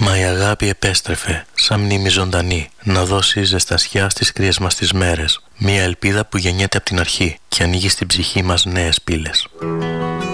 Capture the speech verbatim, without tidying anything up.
Μα η αγάπη επέστρεφε, σαν μνήμη ζωντανή, να δώσει ζεστασιά στις κρύες μας τις μέρες. Μια ελπίδα που γεννιέται από την αρχή και ανοίγει στην ψυχή μας νέες πύλες.